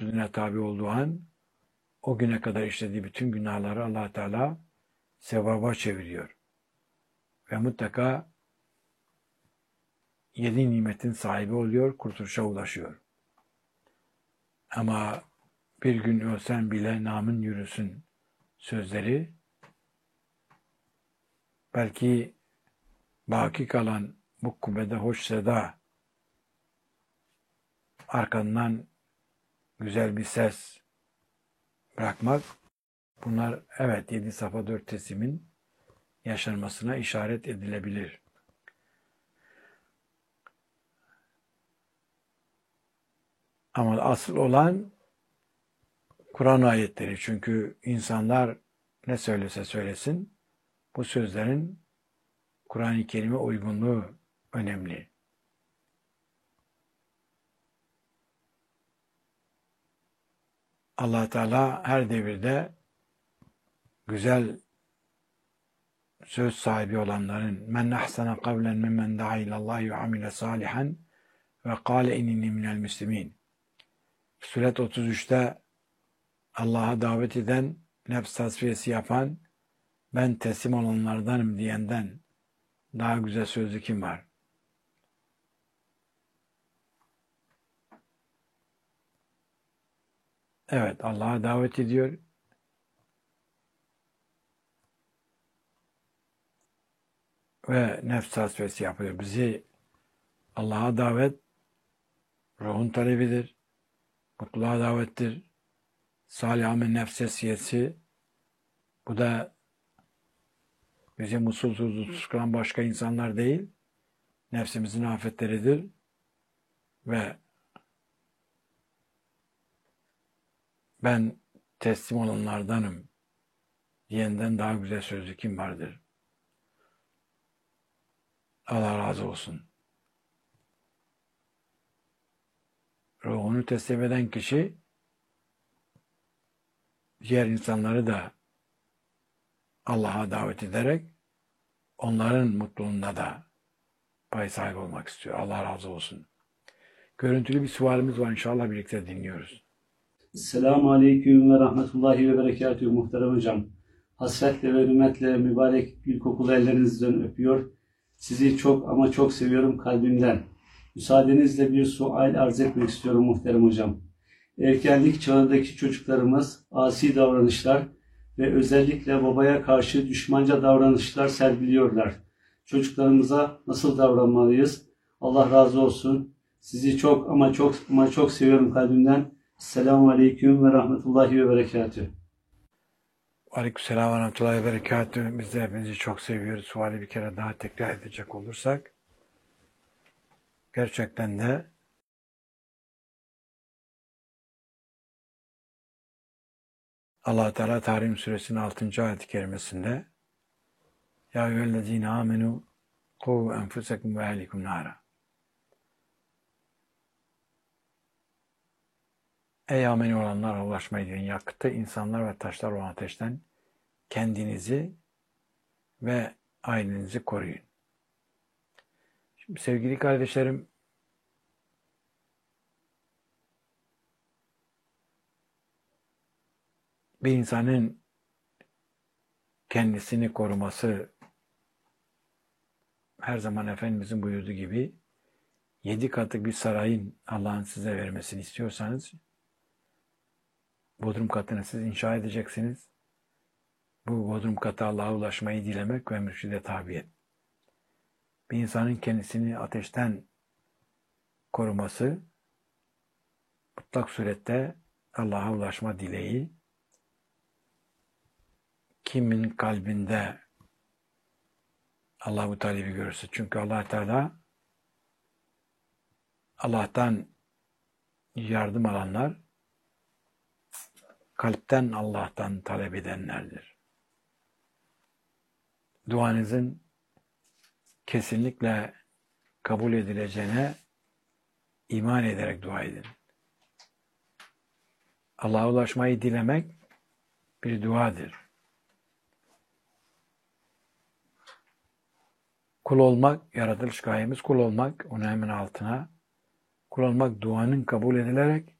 tereddüdüne tabi olduğu an o güne kadar işlediği bütün günahları Allah Teala sevaba çeviriyor. Ve mutlaka 7 nimetin sahibi oluyor, kurtuluşa ulaşıyor. Ama bir gün ölsen bile namın yürüsün sözleri belki baki kalan bu kubbede hoş seda arkandan güzel bir ses bırakmak, bunlar evet 7 safa 4 tesimin yaşanmasına işaret edilebilir. Ama asıl olan Kur'an ayetleri. Çünkü insanlar ne söylese söylesin bu sözlerin Kur'an-ı Kerim'e uygunluğu önemli. Allah Teala her devirde güzel söz sahibi olanların men ahsana kavlen mimmen da'a ilallahi ve amile salihan ve kâle innini minel müslimin. Suret 33'te Allah'a davet eden, nefs tasfiyesi yapan, ben teslim olanlardanım diyenden daha güzel sözlü kim var? Evet, Allah'a davet ediyor. Ve nefs tasfiyesi yapıyor. Bizi Allah'a davet, ruhun talebidir. Mutluluğa davettir. Salih amel nefsesiyesi, bu da bizi mutsuz kılan başka insanlar değil, nefsimizin afetleridir ve ben teslim olanlardanım diyenden daha güzel sözlü kim vardır? Allah razı olsun. Ruhunu teslim eden kişi diğer insanları da Allah'a davet ederek onların mutluluğunda da pay sahibi olmak istiyor. Allah razı olsun. Görüntülü bir sualimiz var. İnşallah birlikte dinliyoruz. Selamun Aleyküm ve Rahmetullahi ve Berekatühü muhterem hocam. Hasretle ve hürmetle mübarek gül kokulu ellerinizden öpüyor. Sizi çok ama çok seviyorum kalbimden. Müsaadenizle bir sual arz etmek istiyorum muhterem hocam. Erkenlik çağındaki çocuklarımız asi davranışlar ve özellikle babaya karşı düşmanca davranışlar sergiliyorlar. Çocuklarımıza nasıl davranmalıyız? Allah razı olsun. Sizi çok ama çok ama çok seviyorum kalbimden. Selamun Aleyküm ve Rahmetullahi ve Berekatühü. Aleykümselam ve rahmetullahi ve berekatühü. Biz de hepinizi çok seviyoruz. Suali bir kere daha tekrar edecek olursak, gerçekten de Allah Teala Tahrim Suresinin 6. ayet-i kerimesinde Ya eyyühellezine amenu ku enfusekum ve ehlikum nara. Ey ameni olanlar, ulaşmayı diyen yakıtı insanlar ve taşlar olan ateşten kendinizi ve ailenizi koruyun. Şimdi sevgili kardeşlerim, bir insanın kendisini koruması her zaman Efendimizin buyurduğu gibi 7 katı bir sarayın Allah'ın size vermesini istiyorsanız bodrum katını siz inşa edeceksiniz. Bu bodrum katı Allah'a ulaşmayı dilemek ve mürşide tabiyet. Bir insanın kendisini ateşten koruması mutlak surette Allah'a ulaşma dileği, kimin kalbinde Allah bu talebi görürse. Çünkü Allah Teala Allah'tan yardım alanlar kalpten Allah'tan talep edenlerdir. Duanızın kesinlikle kabul edileceğine iman ederek dua edin. Allah'a ulaşmayı dilemek bir duadır. Kul olmak, yaratılış gayemiz kul olmak, onu hemen altına. Kul olmak duanın kabul edilerek